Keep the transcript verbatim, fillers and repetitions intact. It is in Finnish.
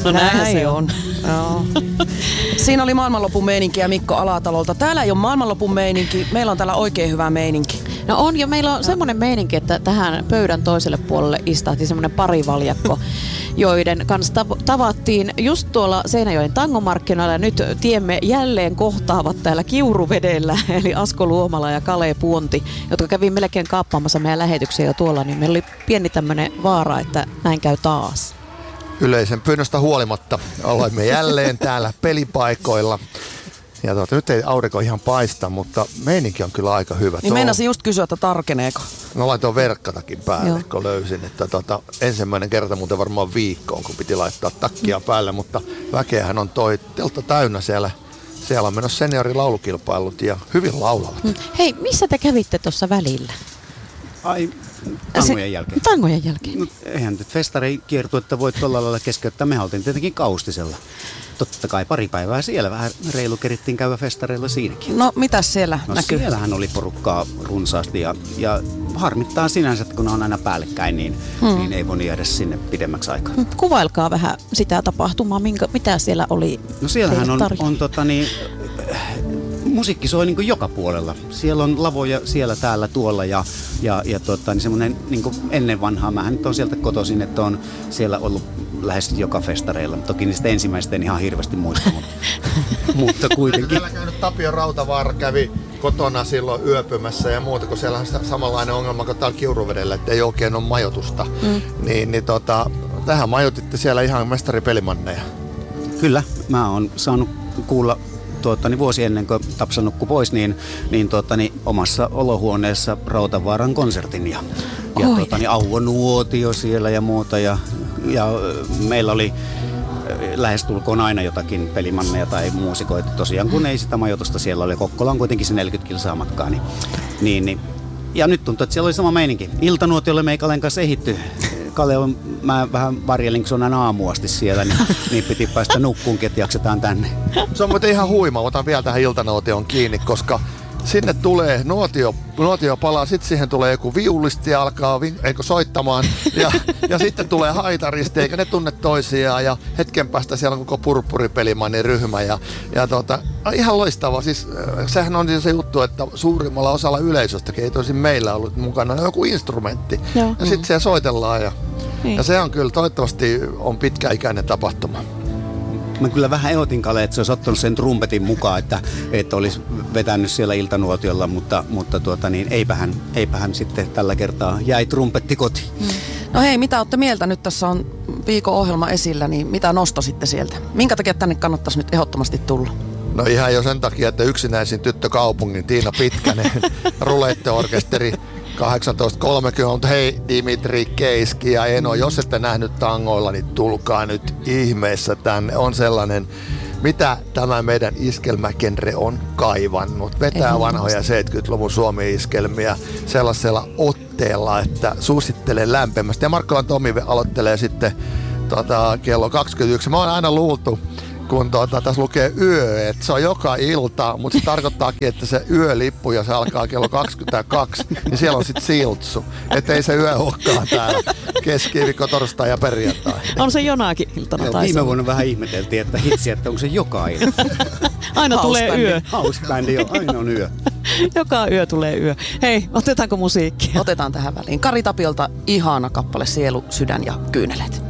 No näin, näin se on. on. Joo. Siinä oli maailmanlopun meininkiä Mikko Alatalolta. Täällä ei ole maailmanlopun meininki, meillä on täällä oikein hyvä meininki. No on, ja meillä on semmoinen meininki, että tähän pöydän toiselle puolelle istahti semmoinen parivaljakko, joiden kanssa tav- tavattiin just tuolla Seinäjoen tangomarkkinoilla. Nyt tiemme jälleen kohtaavat täällä Kiuruvedellä, eli Asko Luomala ja Kale Puonti, jotka kävi melkein kaappaamassa meidän lähetyksiä jo tuolla, niin meillä oli pieni tämmöinen vaara, että näin käy taas. Yleisen pyynnöstä huolimatta olemme jälleen täällä pelipaikoilla. Ja tuota, nyt ei aurinko ihan paista, mutta meininki on kyllä aika hyvä. Niin meinasin just kysyä, että tarkeneeko. No laitoin verkkatakin päälle, Joo. kun löysin. Että tuota, ensimmäinen kerta muuten varmaan viikkoon, kun piti laittaa takkia päälle, mutta väkeähän on toi teltta täynnä siellä. Siellä on menossa seniorilaulukilpailut ja hyvin laulavat. Hei, missä te kävitte tuossa välillä? Ai, tangojen jälkeen. Tangojen jälkeen. No, eihän nyt festari kiertuetta voi tuolla lailla keskeyttää. Me oltiin tietenkin Kaustisella. Totta kai pari päivää siellä. Vähän reilu kerittiin käydä festareilla siinäkin. No mitäs siellä no, näkyy? Siellähän oli porukkaa runsaasti ja, ja harmittaa sinänsä, että kun ne on aina päällekkäin, niin, hmm. niin ei voi jäädä sinne pidemmäksi aikaa. Kuvailkaa vähän sitä tapahtumaa, minkä, mitä siellä oli. No siellähän on, on tota niin, musiikki soi niin kuin joka puolella. Siellä on lavoja siellä, täällä, tuolla ja, ja, ja tota, niin semmoinen niin kuin ennen vanhaa. Mähän nyt on sieltä kotoisin, että on siellä ollut lähes joka festareilla. Toki niistä ensimmäistä en ihan hirveästi muista, mutta, mutta kuitenkin. Täällä käynyt Tapio Rautavaara kävi kotona silloin yöpymässä ja muuta, kun siellä on samanlainen ongelma kuin täällä Kiuruvedellä, että ei oikein ole majoitusta. Mm. Niin, niin tota, tähän majoititte siellä ihan mestaripelimanneja. Kyllä, mä oon saanut kuulla tuota, niin vuosi ennen kuin Tapsa nukkui pois, niin, niin, tuota, niin omassa olohuoneessa Rautavaaran konsertin ja, ja tuota, niin Auvo Nuotio siellä ja muuta. Ja, ja meillä oli lähestulkoon aina jotakin pelimanneja tai muusikoita. Tosiaan kun ei sitä majoitusta siellä oli. Kokkola on kuitenkin se neljäkymmentä kilsaa matkaa. Niin, niin, niin. Ja nyt tuntuu, että siellä oli sama meininki. Iltanuotiolle meikalen kanssa ehitty. Kale on, mä vähän varjelin, kun se on aina aamuasti siellä, niin, niin piti päästä nukkuunkin, että jaksetaan tänne. Se on muuten ihan huima. Otan vielä tähän iltanuotioon kiinni, koska sinne tulee nuotio, nuotio palaa, sitten siihen tulee joku viulisti ja alkaa eikö, soittamaan ja, ja sitten tulee haitaristi, eikä ne tunne toisiaan ja hetken päästä siellä on koko purppuripelimannin ryhmä ja, ja tota, ihan loistavaa. Siis, sehän on siis se juttu, että suurimmalla osalla yleisöstäkin ei tosin meillä ollut mukana joku instrumentti Joo. ja sitten siellä soitellaan ja, niin. ja se on kyllä toivottavasti on pitkäikäinen tapahtuma. Mä kyllä vähän eotin Kale, että se olisi ottanut sen trumpetin mukaan, että, että olisi vetänyt siellä iltanuotiolla, mutta, mutta tuota, niin eipähän, eipähän sitten tällä kertaa jäi trumpetti kotiin. Hmm. No hei, mitä olette mieltä? Nyt tässä on viikon ohjelma esillä, niin mitä nostositte sieltä? Minkä takia tänne kannattaisi nyt ehdottomasti tulla? No ihan jo sen takia, että yksinäisin tyttö kaupungin Tiina Pitkänen, ruletteorkesteri kahdeksantoista kolmekymmentä, hei Dimitri Keiski ja Eno, jos ette nähnyt tangoilla, niin tulkaa nyt ihmeessä tänne. On sellainen, mitä tämä meidän iskelmägenre on kaivannut. Vetää vanhoja seitsemänkymmentäluvun Suomi-iskelmiä sellaisella otteella, että suosittelen lämpimästi. Ja Markkolan Tomi aloittelee sitten tota, kello kaksikymmentäyksi. Mä oon aina luultu, kun tuota, tässä lukee yö, että se on joka ilta, mutta se tarkoittaakin, että se yölippu, ja se alkaa kello kaksikymmentäkaksi, niin siellä on sitten siltsu. Että ei se yö olekaan täällä keskiviikko, torstai ja perjantai. On se jonakin iltana. Joo, viime vuonna vähän ihmeteltiin, että hitsi, että onko se joka ilta. Aina tulee yö. Housebändi, joo, aina on yö. Joka yö tulee yö. Hei, otetaanko musiikkia? Otetaan tähän väliin. Kari Tapiolta ihana kappale Sielu, sydän ja kyynelet.